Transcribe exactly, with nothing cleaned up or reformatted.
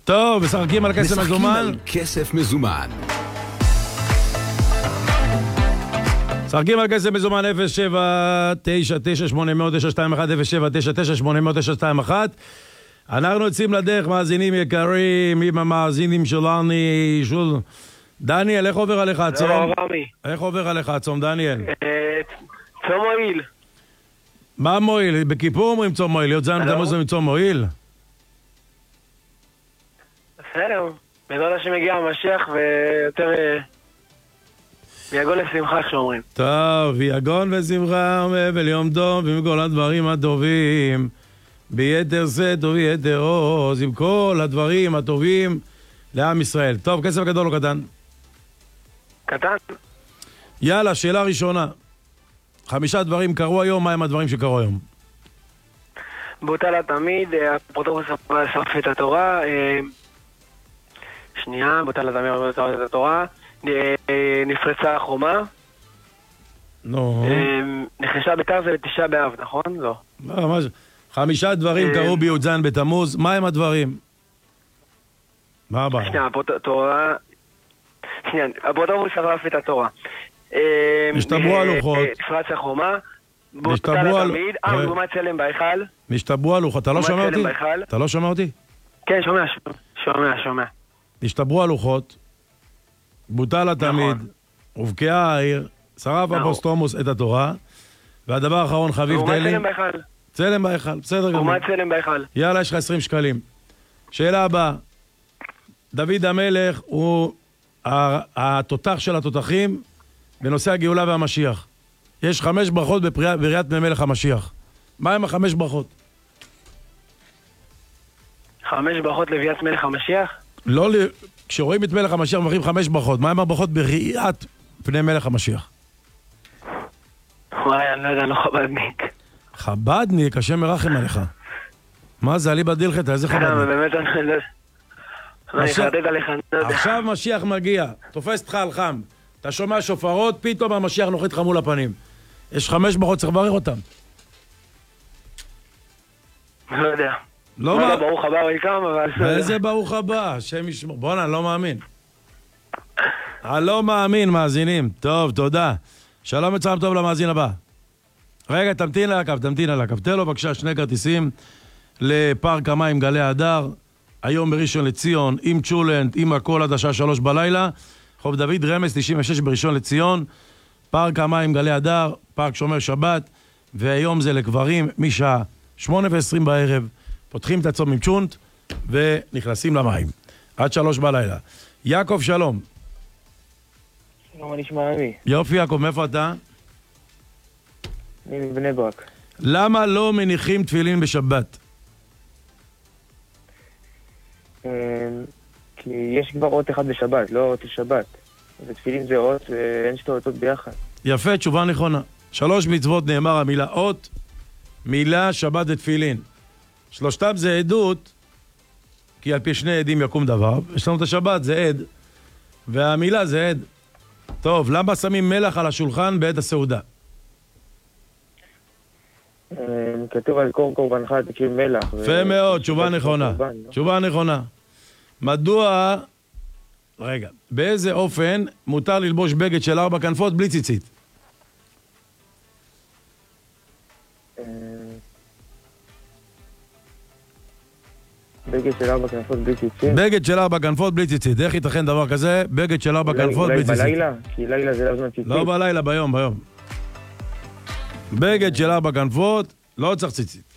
טוב, משחקים על כסף מזומן. משחקים על כסף מזומן. משחקים על כסף מזומן אפס שבע תשע תשע שמונה תשע שתיים אחת אפס שבע תשע תשע שמונה תשע שתיים אחת. אנחנו יוצאים לדרך, מאזינים יקרים, עם המאזינים שלנו. שול... דניאל, איך עובר עליך הצום? לא, רמי. איך עובר עליך הצום, דניאל? צום מועיל. מה מועיל? בכיפור אומרים צום מועיל, להיות זן בתמוז אומרים צום מועיל? בסדר, בעזרת השם מגיע המשיח ויותר יגון לשמחה שאומרים. טוב, יגון ושמחה ומבל יום טוב עם כל הדברים הטובים ביתר שאת וביתר עוז, עם כל הדברים הטובים לעם ישראל. טוב, כסף גדול או קטן? קטן. יאללה, שאלה ראשונה. חמישה דברים קרו היום, מה הם הדברים שקרו היום? בוטל התמיד, הפרוטוקול שרף את התורה, שנייה, בוטל התמיד, שרף את התורה, נפרצה החומה. נו. נחשה ביתר זה לתשעה באב, נכון? לא. לא, מה זה? חמישה דברים קרו בי"ז בתמוז, מה הם הדברים? מה הבעיה? שנייה, התורה... שנייה, הפרוטוקול שרף את התורה. נשתברו הלוחות. נפרץ החומה. בוטל התמיד. אה, מגומת צלם בהיכל. נשתברו הלוחות. אתה לא שומע אותי? אתה לא שומע אותי? כן, שומע, שומע, שומע. נשתברו הלוחות. בוטל התמיד. הובקעה העיר. שרף אפוסטומוס את התורה. והדבר האחרון, חביב תלי. מגומת צלם בהיכל. צלם בהיכל, בסדר גמור. מגומת צלם בהיכל. יאללה, יש לך עשרים שקלים. שאלה הבאה. דוד המלך הוא התותח של התותחים בנושא הגאולה והמשיח. יש חמש ברכות בבריאת מלך המשיח. מה הם החמש ברכות? חמש ברכות לביאת מלך המשיח? לא, כשרואים את מלך המשיח מברכים חמש ברכות. מה הם הברכות בראיית פני מלך המשיח? וואי, אני לא יודע, לא חבדניק. חבדניק, השם מרחם עליך. מה זה, עלי בדילחת, איזה חבדניק? באמת אני לא יודע. אני חדד עליך, אני לא יודע. עכשיו משיח מגיע, תופס אותך על חם. אתה שומע שופרות, פתאום המשיח נוחת לך מול הפנים. יש חמש ברכות, צריך לברך אותם. לא יודע. לא מה? ברוך הבא ויקם, אבל... איזה ברוך הבא, השם ישמור. בוא'נה, אני לא מאמין. אני לא מאמין, מאזינים. טוב, תודה. שלום וצהריים טוב למאזין הבא. רגע, תמתין על הקו, תמתין על הקו. תן לו בבקשה שני כרטיסים לפארק המים גלי הדר. היום בראשון לציון, עם צ'ולנט, עם הכל עד השעה שלוש בלילה. חוב דוד רמז תשעים ושש בראשון לציון. פארק המים גלי הדר, פארק שומר שבת. והיום זה לגברים משעה שמונה ועשרים בערב. פותחים את הצום עם צ'ונט ונכנסים למים. עד שלוש בלילה. יעקב, שלום. שלום, מה נשמע לי? יופי, יעקב, מאיפה אתה? אני מבני ברק. למה לא מניחים תפילין בשבת? כי יש כבר אות אחד בשבת, לא אות שבת. ותפילין זה אות, ואין שתי אותות ביחד. יפה, תשובה נכונה. שלוש מצוות נאמר המילה אות, מילה, שבת ותפילין. שלושתם זה עדות, כי על פי שני עדים יקום דבר. יש לנו את השבת, זה עד, והמילה זה עד. טוב, למה שמים מלח על השולחן בעת הסעודה? כתוב על קור קורבנך תקריב מלח. יפה מאוד, תשובה נכונה. תשובה נכונה. מדוע, רגע, באיזה אופן מותר ללבוש בגד של ארבע כנפות בלי ציצית? בגד של ארבע כנפות בלי ציצית? בגד של ארבע כנפות בלי ציצית. איך ייתכן דבר כזה? בגד של ארבע כנפות בלי ציצית. אולי בלילה? כי לילה זה לא זמן ציצית. לא בלילה, ביום, ביום. בגד של ארבע כנפות, לא צריך ציצית.